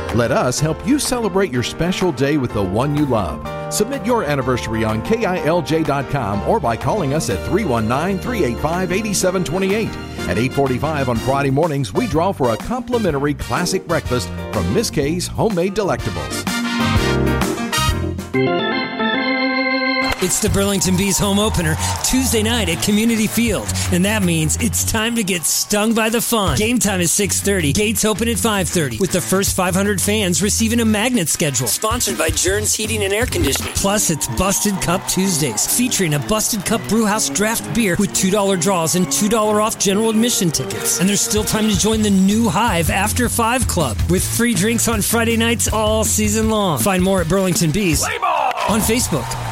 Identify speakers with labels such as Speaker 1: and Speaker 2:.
Speaker 1: Let us help you celebrate your special day with the one you love. Submit your anniversary on KILJ.com or by calling us at 319-385-8728. At 8:45 on Friday mornings, we draw for a complimentary classic breakfast from Miss K's Homemade Delectables.
Speaker 2: It's the Burlington Bees home opener Tuesday night at Community Field, and that means it's time to get stung by the fun. Game time is 6:30. Gates open at 5:30, with the first 500 fans receiving a magnet schedule. Sponsored by Jern's Heating and Air Conditioning. Plus, it's Busted Cup Tuesdays, featuring a Busted Cup Brewhouse draft beer with $2 draws and $2 off general admission tickets. And there's still time to join the new Hive After 5 Club, with free drinks on Friday nights all season long. Find more at Burlington Bees on Facebook.